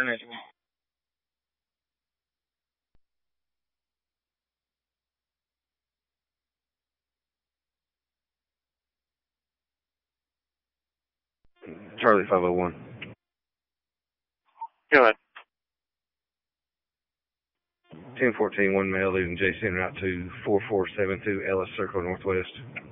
Colonel. Charlie 501. Go ahead. 1014, one male leaving JC en route to 4472 Ellis Circle Northwest.